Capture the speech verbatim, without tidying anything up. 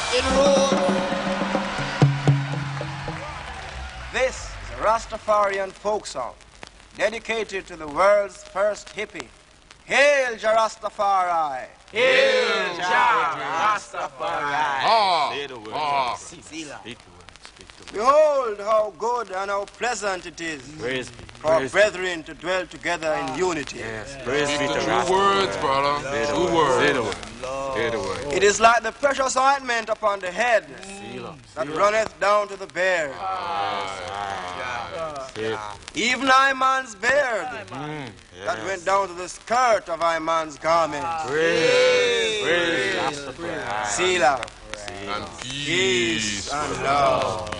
It rules. This is a Rastafarian folk song dedicated to the world's first hippie. Hail Jah Rastafari! Hail Jah Rastafari. Ah, Say the word. ah. Speak the word. Speak the word. Behold how good and how pleasant it is Praise be. for Praise brethren to dwell together in unity. Yes. Praise Speak be the to true Rastafari. words, brother. Say the True word. words. Say the word. Say the word. It is like the precious ointment upon the head Seal up. that runneth down to the beard, Say it. even Iman's beard Mm. that Yes. went down to the skirt of Iman's garment. Praise. Praise Rastafari. Selah, And peace peace. and love.